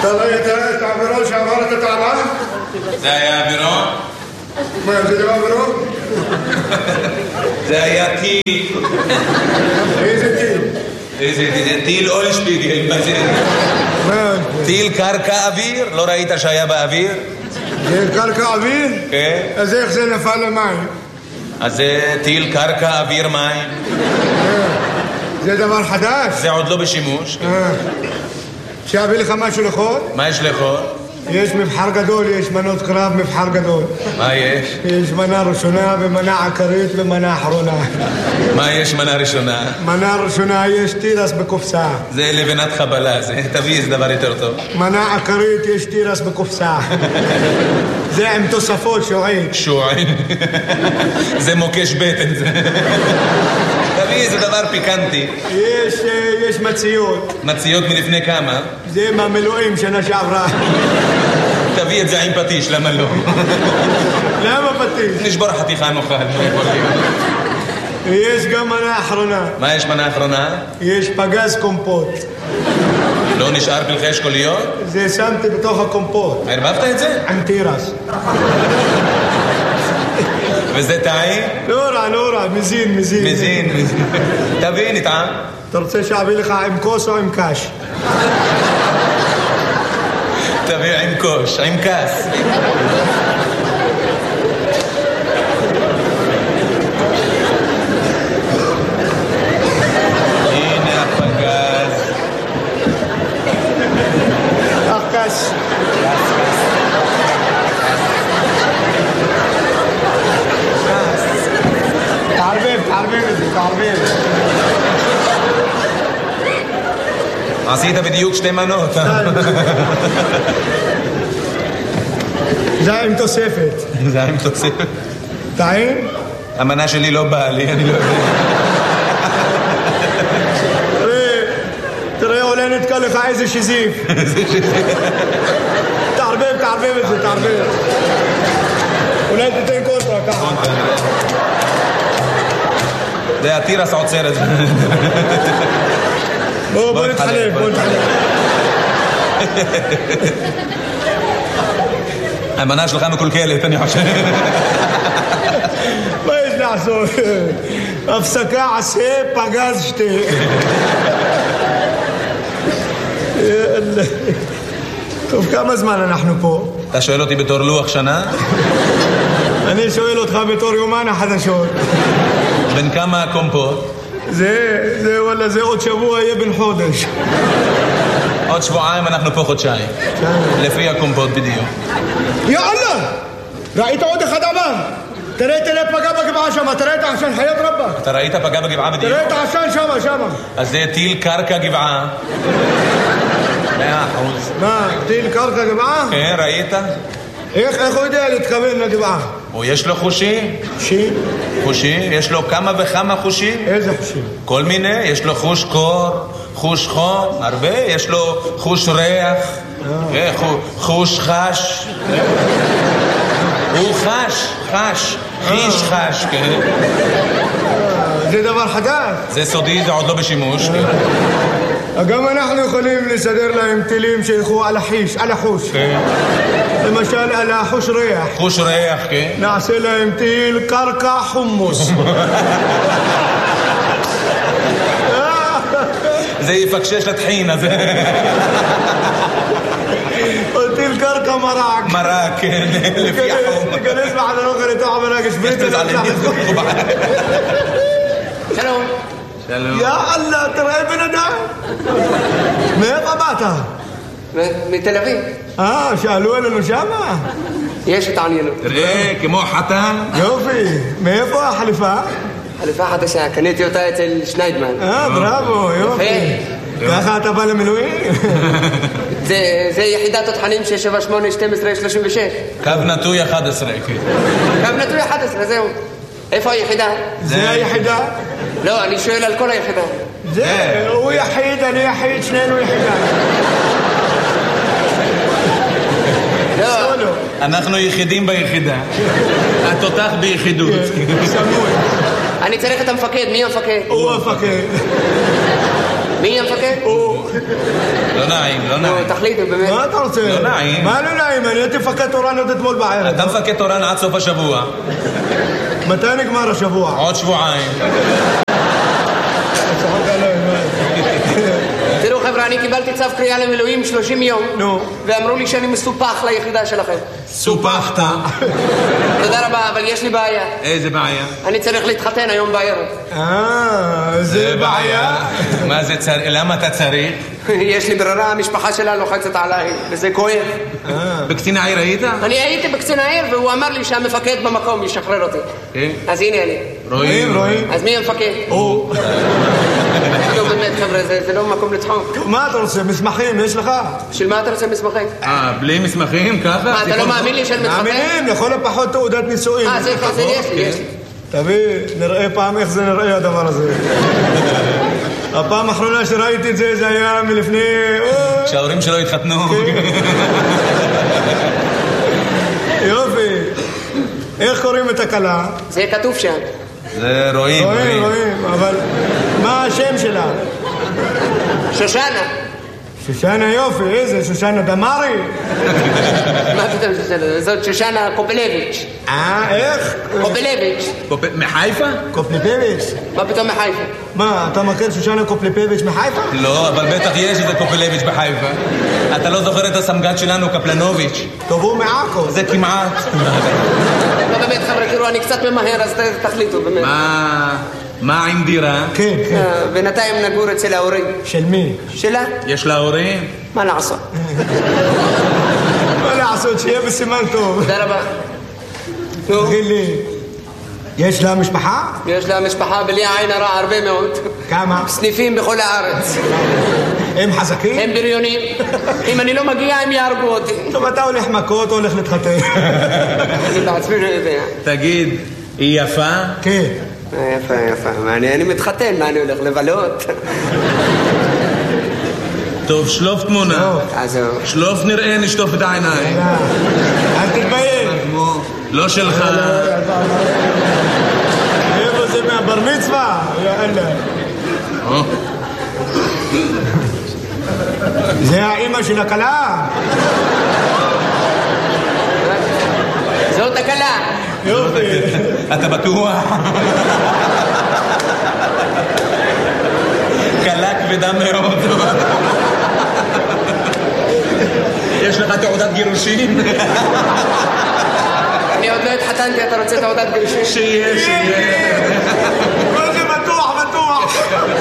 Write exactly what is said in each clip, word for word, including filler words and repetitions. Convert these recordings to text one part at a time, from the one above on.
طلعت את האווירון שעבר את הטעמה? זה היה אווירון? מה, זה דבר אווירון? זה היה טיל. איזה טיל? איזה טיל אולשפיגל, מה זה? טיל קרקע אוויר? לא ראית שהיה באוויר? זה קרקע אוויר? כן. אז איך זה נפל למים? אז זה טיל קרקע אוויר מים. זה דבר חדש? זה עוד לא בשימוש. שיביא לך משהו לאכול? מה יש לאכול? יש מבחר גדול, יש מנות קרב, מבחר גדול. מה יש? יש מנה ראשונה ומנה עקרית ומנה אחרונה. מה יש מנה ראשונה? מנה ראשונה יש תירס בקופסה. זה לבנת חבלה, זה תביא איזה דבר יותר טוב. מנה עקרית יש תירס בקופסה. זה עם תוספות שועין. שועין. זה מוקש בטן זה. תביא איזה דבר פיקנטי. יש, יש מציות. מציות מלפני כמה? זה מהמילואים שנה שעברה. תביא את זה עם פטיש, למה לא? למה פטיש? נשבור חתיכה נוכל. יש גם מנה אחרונה. מה יש מנה אחרונה? יש פגז קומפוט. לא נשאר פלחי אשכוליות? זה שמתי בתוך הקומפוט. ערבבת את זה? עם תירס. וזה טעים? לא רע, לא רע, מזין, מזין. מזין, מזין. תביא, נטעם. אתה רוצה שאביא לך עם כוס או עם קש? תביא עם קוש, עם כס. הנה הפגז. אך קש. תערבב, תערבב את זה, תערבב. עשית בדיוק שתי מנות. זה עם תוספת. זה עם תוספת. טעים? המנה שלי לא באה לי, אני לא יודע. תראה, תראה, אולי נתקע לך איזה שזיף. איזה שזיף. תערבב, תערבב את זה, תערבב. אולי תתן קונטרה, ככה. זה התירס עוצר את זה. בוא נתחלף, בוא נתחלף. המנה שלך מקולקלת, אני חושב. מה יש לעשות? הפסקה עשה, פגז שתי. טוב, כמה זמן אנחנו פה? אתה שואל אותי בתור לוח שנה? אני שואל אותך בתור יומן החדשות. בין כמה הקומפוט? זה, זה, וואלה, זה עוד שבוע יהיה בן חודש. עוד שבועיים אנחנו פה חודשיים. לפי הקומפוט בדיוק. יאללה! ראית עוד אחד אמר? תראה, תראה פגע בגבעה שמה, תראה את העשן, חיית רבה. אתה ראית פגע בגבעה בדיוק? תראה את העשן שמה, שמה. אז זה טיל קרקע גבעה. מאה אחוז. מה, טיל קרקע גבעה? כן, ראית? איך, איך הוא יודע להתכוון לגבעה? או יש לו חושים? חושים? חושים? יש לו כמה וכמה חושים? איזה חושים? כל מיני, יש לו חוש קור, חוש חום, הרבה, יש לו חוש ריח, חוש חש. הוא חש, חש, חיש חש, כן. זה דבר חדש. זה סודי, זה עוד לא בשימוש. גם אנחנו יכולים לסדר להם טילים שילכו על החיש, על החוש. למשל על החוש ריח. חוש ריח, כן. נעשה להם טיל קרקע חומוס. זה יפקשש לטחין, אז... או טיל קרקע מרק. מרק, כן, לפי החום. תיכנס לחדר אוכל לתוך המרק, שבית ונצח את זה. שלום. שלום. יא אללה, תראה בן אדם. מאיפה באת? מתל אביב. אה, שאלו עלינו שמה? יש התעניינות. תראה, כמו חתן. יופי. מאיפה החליפה? חליפה חדשה, קניתי אותה אצל שניידמן. אה, בראבו, יופי. ככה אתה בא למילואים? זה יחידת תותחנים שש שבע שמונה שתים עשרה שלושים ושש. קו נטוי אחת עשרה. קו נטוי אחת עשרה, זהו. איפה היחידה? זה היחידה? לא, אני שואל על כל היחידה. זה, הוא יחיד, אני יחיד, שנינו יחידה. לא. אנחנו יחידים ביחידה. התותח ביחידות. אני צריך את המפקד, מי המפקד? הוא המפקד. מי המפקד? הוא. לא נעים, לא נעים. תחליטו באמת. מה אתה רוצה? לא נעים. מה לא נעים? אני הייתי מפקד תורן עוד אתמול בערב. אתה מפקד תורן עד סוף השבוע. מתי נגמר השבוע? עוד שבועיים. תראו חבר'ה, אני קיבלתי צו קריאה למילואים שלושים יום. נו. ואמרו לי שאני מסופח ליחידה שלכם. סופחת. תודה רבה, אבל יש לי בעיה. איזה בעיה? אני צריך להתחתן היום בערב. אה, זה בעיה. מה זה צריך? למה אתה צריך? יש לי ברירה, המשפחה שלה לוחצת עליי, וזה כואב. בקצין העיר היית? אני הייתי בקצין העיר, והוא אמר לי שהמפקד במקום ישחרר אותי. אז הנה אני. רואים, רואים. אז מי המפקד? הוא. לא באמת חבר'ה, זה לא מקום לצחוק. מה אתה רוצה? מסמכים, יש לך? של מה אתה רוצה מסמכים? אה, בלי מסמכים, ככה? מה, אתה לא מאמין לי שאני מתחתן? מאמינים, לכל הפחות תעודת נישואים. אה, זה יש לי, יש לי. תביא, נראה פעם איך זה נראה הדבר הזה. הפעם האחרונה שראיתי את זה, זה היה מלפני... כשההורים שלו התחתנו. יופי. איך קוראים את הכלה? זה כתוב שם. זה רואים, רואים, רואים, אבל מה השם שלה? שושנה. שושנה יופי, איזה? שושנה דמרי? מה פתאום שושנה? זאת שושנה קופלביץ'. אה, איך? קופלביץ'. מחיפה? קופליפביץ'. מה פתאום מחיפה? מה, אתה מכיר שושנה קופליפביץ' מחיפה? לא, אבל בטח יש איזה קופלביץ' בחיפה. אתה לא זוכר את הסמג"ד שלנו, קפלנוביץ'? טוב, הוא מעכו. זה כמעט. לא באמת חבר'ה, תראו, אני קצת ממהר, אז תחליטו באמת. מה... מה עם דירה? כן, כן. בינתיים נגור אצל ההורים. של מי? שלה? יש לה הורים? מה לעשות? מה לעשות, שיהיה בסימן טוב. תודה רבה. תגיד לי, יש לה משפחה? יש לה משפחה בלי עין הרע הרבה מאוד. כמה? סניפים בכל הארץ. הם חזקים? הם בריונים. אם אני לא מגיע, הם יהרגו אותי. טוב, אתה הולך מכות או הולך להתחתן? אני בעצמי לא יודע. תגיד, היא יפה? כן. יפה, יפה. אני מתחתן, מה אני הולך לבלות? טוב, שלוף תמונה. אז שלוף נראה, נשטוף את העיניים. אל תתבייש. לא שלך. איפה זה מהבר מצווה? יאללה. זה האמא של הכלה? זאת הכלה. יופי. אתה בטוח? קלה כבדה מאוד. יש לך תעודת גירושים? אני עוד לא התחתנתי, אתה רוצה תעודת גירושים? שיהיה, שיהיה. מה זה בטוח, בטוח.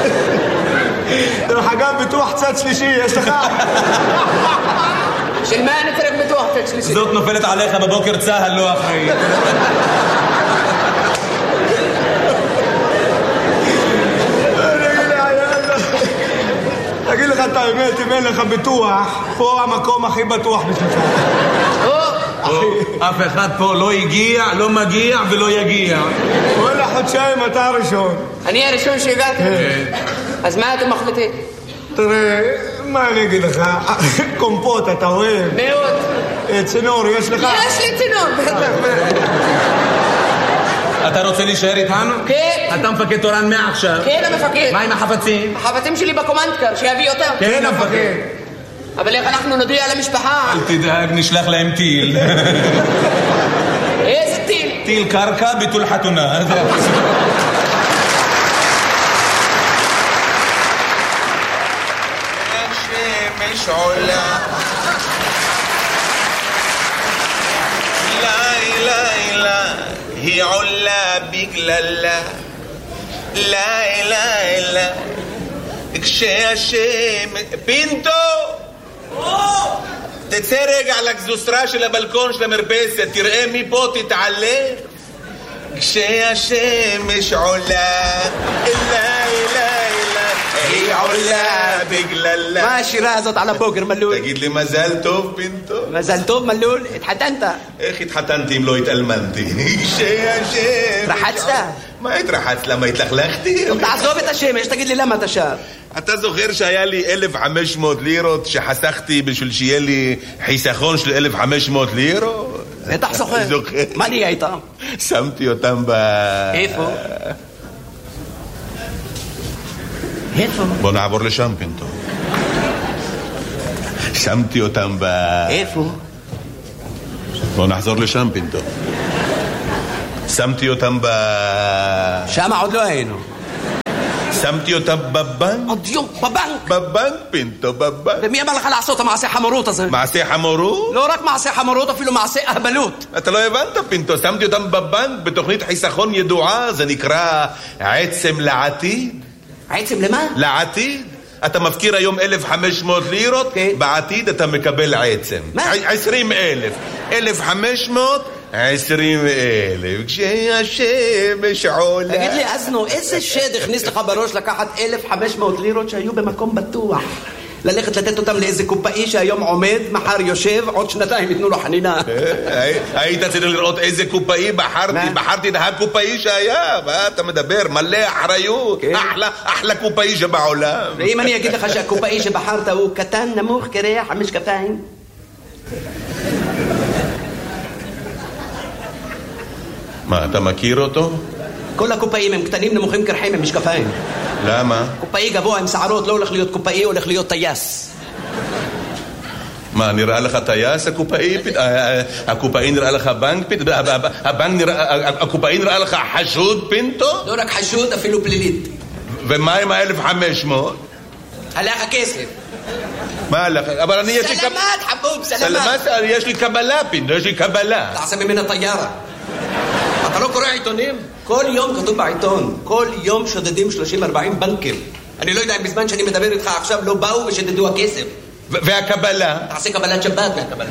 דרך אגב, ביטוח צד שלישי, יש לך? של מה אני צריך ביטוח צד שלישי? זאת נופלת עליך בבוקר צהל, לא אחראי. תגיד לך את האמת, אם אין לך ביטוח, פה המקום הכי בטוח בשבילך. אף אחד פה לא הגיע, לא מגיע ולא יגיע. וואלה, חודשיים אתה הראשון. אני הראשון שהגעתי? אז מה אתם מחליטים? תראה, מה אני אגיד לך? קומפוט, אתה אוהב? מאוד. צינור, יש לך? יש לי צינור, בטח. אתה רוצה להישאר איתנו? כן. אתה מפקד תורן מעכשיו. כן, המפקד. מה עם החפצים? החפצים שלי בקומנדקר, שיביא אותם. כן, המפקד. אבל איך אנחנו נודיע למשפחה? אל תדאג, נשלח להם טיל. איזה טיל? טיל קרקע ביטול חתונה. השמש עולה לילה לילה היא עולה בגללה לילה לילה כשהשמש פינטו תצא רגע לגזוסרה של הבלקון של המרפסת תראה מפה תתעלה כשהשמש עולה לילה לילה היא עולה בגללה. מה השירה הזאת על הבוקר, מלול? תגיד לי מזל טוב, פינטו. מזל טוב, מלול? התחתנת? איך התחתנתי אם לא התאלמנתי? שהשמש... רחצת? מה התרחצת? למה התלכלכתי? טוב, תעזוב את השמש, תגיד לי למה אתה שר. אתה זוכר שהיה לי אלף וחמש מאות לירות שחסכתי בשביל שיהיה לי חיסכון של אלף וחמש מאות לירות? בטח זוכר. זוכר. מה נהיה איתם? שמתי אותם ב... איפה? איפה? בוא נעבור לשם, פינטו. שמתי אותם ב... איפה? בוא נחזור לשם, פינטו. שמתי אותם ב... שמה עוד לא היינו. שמתי אותם בבנק? עוד יום, בבנק. בבנק, פינטו, בבנק. ומי אמר לך לעשות המעשה חמורות הזה? מעשה חמורות? לא רק מעשה חמורות, אפילו מעשה אהבלות. אתה לא הבנת, פינטו. שמתי אותם בבנק בתוכנית חיסכון ידועה. זה נקרא עצם לעתיד. עצם למה? לעתיד. אתה מפקיר היום אלף וחמש מאות לירות, כן. בעתיד אתה מקבל עצם. מה? עשרים אלף. אלף וחמש מאות, עשרים אלף. כשהשמש עולה. תגיד לי, אזנו, איזה שד הכניס לך בראש לקחת אלף וחמש מאות לירות שהיו במקום בטוח? ללכת לתת אותם לאיזה קופאי שהיום עומד, מחר יושב, עוד שנתיים יתנו לו חנינה. היית צריך לראות איזה קופאי בחרתי, בחרתי את הקופאי שהיה. מה אתה מדבר? מלא אחריות. אחלה קופאי שבעולם. ואם אני אגיד לך שהקופאי שבחרת הוא קטן, נמוך, קרח, המשקפיים? מה, אתה מכיר אותו? כל הקופאים הם קטנים, נמוכים, קרחים, הם משקפיים. למה? קופאי גבוה עם שערות לא הולך להיות קופאי, הולך להיות טייס. מה, נראה לך טייס הקופאי? הקופאי נראה לך בנק? הקופאי נראה לך חשוד, פינטו? לא רק חשוד, אפילו פלילית. ומה עם ה-אלף וחמש מאות? הלך הכסף. מה הלך? אבל אני יש לי... סלמת, חבוב, סלמת. סלמת, יש לי קבלה, פינטו, יש לי קבלה. תעשה ממנה טיירה. אתה לא קורא עיתונים? כל יום כתוב בעיתון, כל יום שודדים שלושים ארבעים בנקים. אני לא יודע אם בזמן שאני מדבר איתך עכשיו לא באו ושדדו הכסף. והקבלה? תעשה קבלת שבת מהקבלה.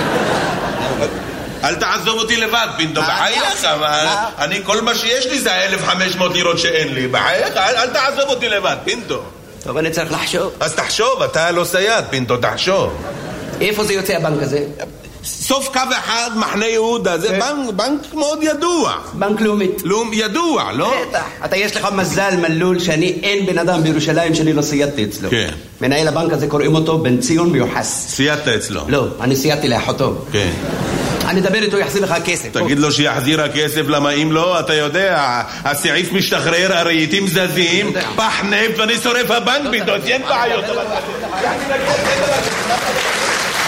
אל תעזוב אותי לבד, פינטו, בחייך. אני, כל מה שיש לי זה ה-אלף וחמש מאות לירות שאין לי. בחייך, אל תעזוב אותי לבד, פינטו. טוב, אני צריך לחשוב. אז תחשוב, אתה לא סייד, פינטו, תחשוב. איפה זה יוצא הבנק הזה? סוף קו אחד, מחנה יהודה, זה בנק, בנק מאוד ידוע. בנק לאומית. לאום, ידוע, לא? בטח. אתה יש לך מזל מלול שאני אין בן אדם בירושלים שאני לא סיידתי אצלו. כן. מנהל הבנק הזה קוראים אותו בן ציון מיוחס. סיידת אצלו? לא, אני סיידתי לאחותו. כן. אני אדבר איתו, יחזיר לך כסף. תגיד לו שיחזיר הכסף, למה אם לא, אתה יודע, הסעיף משתחרר, הרהיטים זזים, פח נפט ואני שורף הבנק, פתאום, אין בעיות.